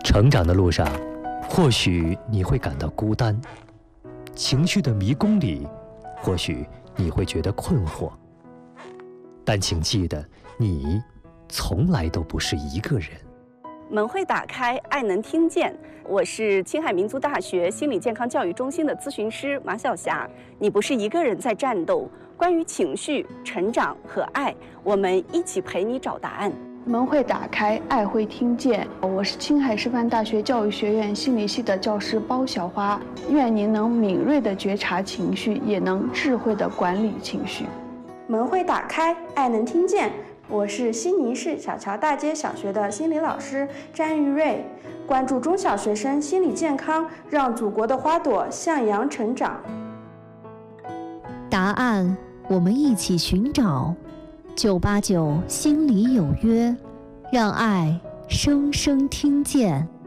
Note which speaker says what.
Speaker 1: 成长的路上，或许你会感到孤单；情绪的迷宫里，或许你会觉得困惑。但请记得，你从来都不是一个人。
Speaker 2: 门会打开，爱能听见。我是青海民族大学心理健康教育中心的咨询师马晓霞。你不是一个人在战斗，关于情绪、成长和爱，我们一起陪你找答案。
Speaker 3: 门会打开，爱会听见。我是青海师范大学教育学院心理系的教师包小花。愿您能敏锐地觉察情绪，也能智慧地管理情绪。
Speaker 4: 门会打开，爱能听见。我是悉尼市小桥大街小学的心理老师詹玉瑞，关注中小学生心理健康，让祖国的花朵向阳成长。
Speaker 5: 答案我们一起寻找，989心里有约，让爱声声听见。